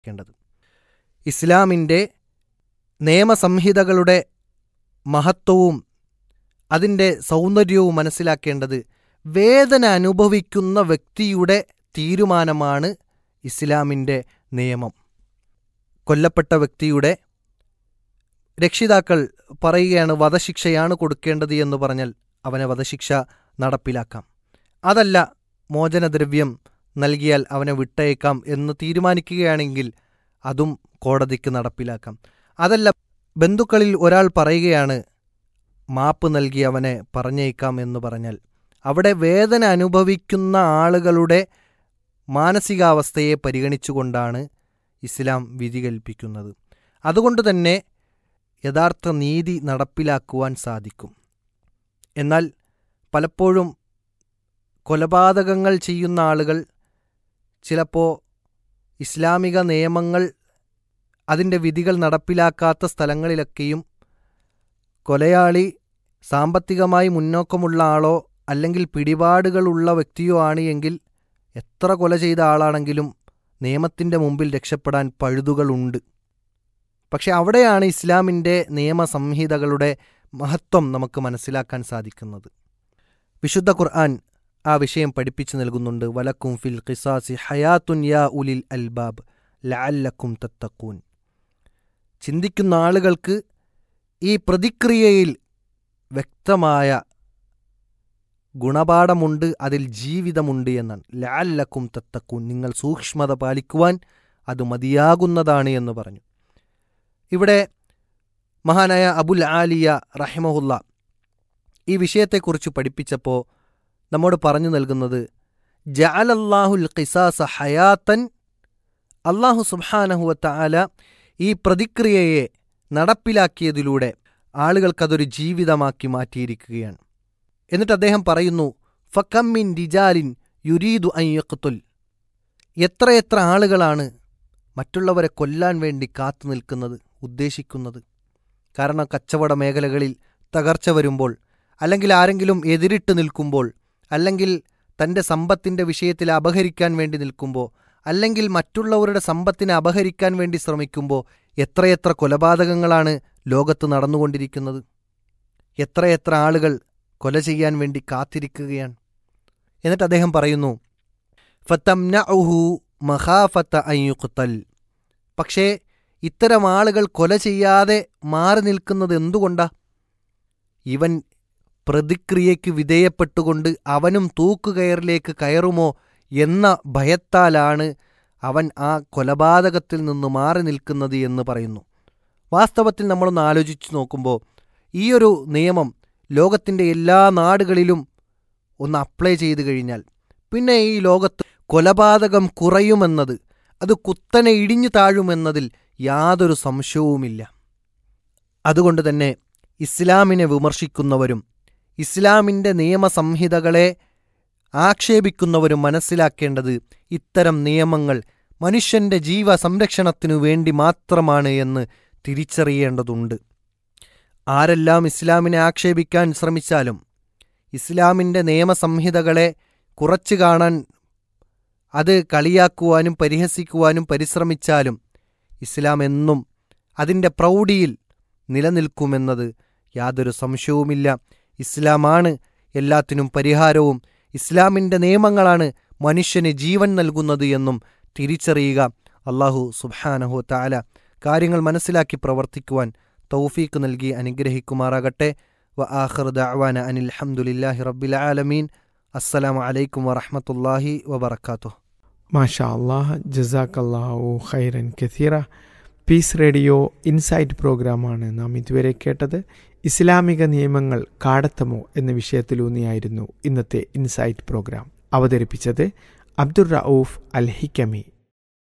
ക്കേണ്ടത്. ഇസ്ലാമിൻ്റെ നിയമസംഹിതകളുടെ മഹത്വവും അതിൻ്റെ സൗന്ദര്യവും മനസ്സിലാക്കേണ്ടത് വേദന അനുഭവിക്കുന്ന വ്യക്തിയുടെ തീരുമാനമാണ് ഇസ്ലാമിൻ്റെ നിയമം. കൊല്ലപ്പെട്ട വ്യക്തിയുടെ രക്ഷിതാക്കൾ പറയുകയാണ് വധശിക്ഷയാണ് കൊടുക്കേണ്ടത് എന്ന് പറഞ്ഞാൽ അവനെ വധശിക്ഷ നടപ്പിലാക്കാം. അതല്ല, മോചനദ്രവ്യം നൽകിയാൽ അവനെ വിട്ടയക്കാം എന്ന് തീരുമാനിക്കുകയാണെങ്കിൽ അതും കോടതിക്ക് നടപ്പിലാക്കാം. അതല്ല, ബന്ധുക്കളിൽ ഒരാൾ പറയുകയാണ് മാപ്പ് നൽകി അവനെ പറഞ്ഞേക്കാം എന്ന് പറഞ്ഞാൽ അവിടെ വേദന അനുഭവിക്കുന്ന ആളുകളുടെ മാനസികാവസ്ഥയെ പരിഗണിച്ചുകൊണ്ടാണ് ഇസ്ലാം വിധി കൽപ്പിക്കുന്നത്. അതുകൊണ്ട് തന്നെ യഥാർത്ഥ നീതി നടപ്പിലാക്കുവാൻ സാധിക്കും. എന്നാൽ പലപ്പോഴും കൊലപാതകങ്ങൾ ചെയ്യുന്ന ആളുകൾ ചിലപ്പോൾ ഇസ്ലാമിക നിയമങ്ങൾ അതിൻ്റെ വിധികൾ നടപ്പിലാക്കാത്ത സ്ഥലങ്ങളിലൊക്കെയും കൊലയാളി സാമ്പത്തികമായി മുന്നോക്കമുള്ള ആളോ അല്ലെങ്കിൽ പിടിപാടുകളുള്ള വ്യക്തിയോ ആണ് എങ്കിൽ എത്ര കൊല ചെയ്ത ആളാണെങ്കിലും നിയമത്തിൻ്റെ മുമ്പിൽ രക്ഷപ്പെടാൻ പഴുതുകളുണ്ട്. പക്ഷെ അവിടെയാണ് ഇസ്ലാമിൻ്റെ നിയമസംഹിതകളുടെ മഹത്വം നമുക്ക് മനസ്സിലാക്കാൻ സാധിക്കുന്നത്. വിശുദ്ധ ഖുർആൻ ആ വിഷയം പഠിപ്പിച്ചു നൽകുന്നുണ്ട്. വലക്കും ഫിൽ ഖിസാസി ഹയാത്തുൻ യാ ഉലിൽ അൽബാബ് ലഅല്ലക്കും തത്തഖൂൻ. ചിന്തിക്കുന്ന ആളുകൾക്ക് ഈ പ്രതിക്രിയയിൽ വ്യക്തമായ ഗുണപാഠമുണ്ട്, അതിൽ ജീവിതമുണ്ട് എന്നാണ്. ലഅല്ലക്കും തത്തഖൂൻ, നിങ്ങൾ സൂക്ഷ്മത പാലിക്കുവാൻ അത് മതിയാകുന്നതാണ് എന്ന് പറഞ്ഞു. ഇവിടെ മഹാനായ അബുൽ ആലിയ റഹിമഹുല്ല ഈ വിഷയത്തെക്കുറിച്ച് പഠിപ്പിച്ചപ്പോൾ നമ്മോട് പറഞ്ഞു നൽകുന്നത് ജഅലല്ലാഹുൽ ഖിസാസ ഹയാത്തൻ, അല്ലാഹു സുബ്ഹാനഹു വ തആല ഈ പ്രതിക്രിയയെ നടപ്പിലാക്കിയതിലൂടെ ആളുകൾക്കതൊരു ജീവിതമാക്കി മാറ്റിയിരിക്കുകയാണ്. എന്നിട്ട് അദ്ദേഹം പറയുന്നു ഫകം മിൻ റിജാലിൻ യുരീദു അൻ യഖ്തുൽ, എത്രയെത്ര ആളുകളാണ് മറ്റുള്ളവരെ കൊല്ലാൻ വേണ്ടി കാത്തു നിൽക്കുന്നത്, ഉദ്ദേശിക്കുന്നത്. കാരണം കച്ചവട മേഖലകളിൽ തകർച്ച വരുമ്പോൾ, അല്ലെങ്കിൽ ആരെങ്കിലും എതിരിട്ട് നിൽക്കുമ്പോൾ, അല്ലെങ്കിൽ തൻ്റെ സമ്പത്തിൻ്റെ വിഷയത്തിൽ അപഹരിക്കാൻ വേണ്ടി നിൽക്കുമ്പോൾ, അല്ലെങ്കിൽ മറ്റുള്ളവരുടെ സമ്പത്തിനെ അപഹരിക്കാൻ വേണ്ടി ശ്രമിക്കുമ്പോൾ എത്രയെത്ര കൊലപാതകങ്ങളാണ് ലോകത്ത് നടന്നുകൊണ്ടിരിക്കുന്നത്. എത്രയെത്ര ആളുകൾ കൊല ചെയ്യാൻ വേണ്ടി കാത്തിരിക്കുകയാണ്. എന്നിട്ട് അദ്ദേഹം പറയുന്നു ഫതംനഉഹു മഖാഫത അൻ യുഖ്തൽ, പക്ഷേ ഇത്തരം ആളുകൾ കൊല ചെയ്യാതെ മാറി നിൽക്കുന്നത് എന്തുകൊണ്ടാ? ഇവൻ പ്രതിക്രിയയ്ക്ക് വിധേയപ്പെട്ടുകൊണ്ട് അവനും തൂക്കുകയറിലേക്ക് കയറുമോ എന്ന ഭയത്താലാണ് അവൻ ആ കൊലപാതകത്തിൽ നിന്ന് മാറി നിൽക്കുന്നത് എന്ന് പറയുന്നു. വാസ്തവത്തിൽ നമ്മളൊന്ന് ആലോചിച്ച് നോക്കുമ്പോൾ ഈയൊരു നിയമം ലോകത്തിൻ്റെ എല്ലാ നാടുകളിലും ഒന്ന് അപ്ലൈ ചെയ്തു കഴിഞ്ഞാൽ പിന്നെ ഈ ലോകത്ത് കൊലപാതകം കുറയുമെന്നത്, അത് കുത്തനെ ഇടിഞ്ഞു താഴുമെന്നതിൽ യാതൊരു സംശയവുമില്ല. അതുകൊണ്ട് തന്നെ ഇസ്ലാമിനെ വിമർശിക്കുന്നവരും ഇസ്ലാമിൻ്റെ നിയമസംഹിതകളെ ആക്ഷേപിക്കുന്നവരും മനസ്സിലാക്കേണ്ടത് ഇത്തരം നിയമങ്ങൾ മനുഷ്യൻ്റെ ജീവസംരക്ഷണത്തിനു വേണ്ടി മാത്രമാണ് എന്ന് തിരിച്ചറിയേണ്ടതുണ്ട്. ആരെല്ലാം ഇസ്ലാമിനെ ആക്ഷേപിക്കാൻ ശ്രമിച്ചാലും ഇസ്ലാമിൻ്റെ നിയമസംഹിതകളെ കുറച്ചു കാണാൻ, അത് കളിയാക്കുവാനും പരിഹസിക്കുവാനും പരിശ്രമിച്ചാലും ഇസ്ലാം എന്നും അതിൻ്റെ പ്രൗഢിയിൽ നിലനിൽക്കുമെന്നത് യാതൊരു സംശയവുമില്ല. ഇസ്ലാമാണ് എല്ലാത്തിനും പരിഹാരവും, ഇസ്ലാമിൻ്റെ നിയമങ്ങളാണ് മനുഷ്യന് ജീവൻ നൽകുന്നത് എന്നും തിരിച്ചറിയുക. അല്ലാഹു സുബ്ഹാനഹു വ തആല കാര്യങ്ങൾ മനസ്സിലാക്കി പ്രവർത്തിക്കുവാൻ തൗഫീഖ് നൽകി അനുഗ്രഹിക്കുമാറാകട്ടെ. വ ആഖിറു ദഅ്വാന അനിൽ ഹംദുലില്ലാഹി റബ്ബിൽ ആലമീൻ. അസ്സലാമു അലൈക്കും വറഹ്മത്തുള്ളാഹി വബറകാതുഹു. മാഷാ അല്ലാഹ്, ജസാക്കല്ലാഹു ഖൈറൻ കസീറ. പീസ് റേഡിയോ ഇൻസൈറ്റ് പ്രോഗ്രാമാണ് നാം ഇതുവരെ കേട്ടത്. ഇസ്ലാമിക നിയമങ്ങൾ കാടത്തമോ എന്ന വിഷയത്തിലൂന്നിയായിരുന്നു ഇന്നത്തെ ഇൻസൈറ്റ് പ്രോഗ്രാം. അവതരിപ്പിച്ചത് അബ്ദുർ റഊഫ് അൽ ഹിക്കമി.